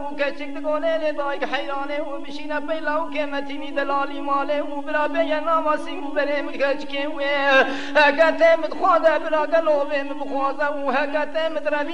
و کچک دگونه دایک حیرانه و بشینه پیلا و که متینی دلالی ماله و برا بیه ناماسی و بریم کچکه و هکته متخواده برا گلوبه مبخوازه و هکته متربی